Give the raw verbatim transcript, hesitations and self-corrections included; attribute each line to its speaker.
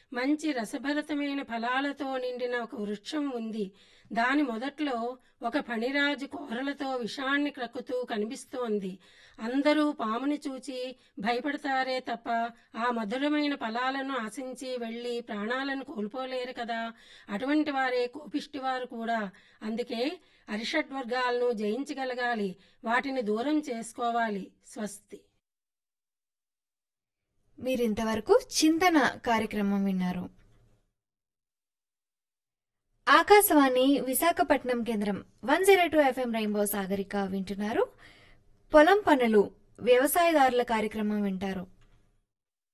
Speaker 1: మంచి రసభరితమైన ఫలాలతో నిండిన ఒక వృక్షం ఉంది. దాని మొదట్లో ఒక ఫణిరాజు కోరలతో విషాన్ని క్రక్కుతూ కనిపిస్తోంది. అందరూ పాముని చూచి భయపడతారే తప్ప ఆ మధురమైన ఫలాలను ఆశించి వెళ్ళి ప్రాణాలను కోల్పోలేరు కదా. అటువంటి వారే కోపిష్టివారు కూడా. అందుకే అరిషడ్వర్గాలను జయించగలగాలి, వాటిని దూరం చేసుకోవాలి. స్వస్తి.
Speaker 2: మీరింతవరకు చింతన కార్యక్రమం విన్నారు. ఆకాశవాణి విశాఖపట్నం కేంద్రం one zero two FM rainbow Sagarika వింటున్నారు. పొలం పనులు వ్యవసాయదారుల కార్యక్రమం వింటారు.